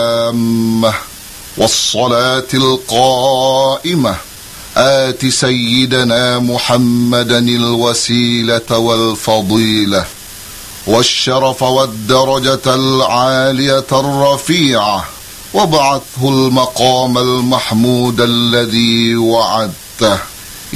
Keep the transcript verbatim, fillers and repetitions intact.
والصلاة القائمة آت سيدنا محمدا الوسيلة والفضيلة والشرف والدرجة العالية الرفيعة وابعثه المقام المحمود الذي وعدته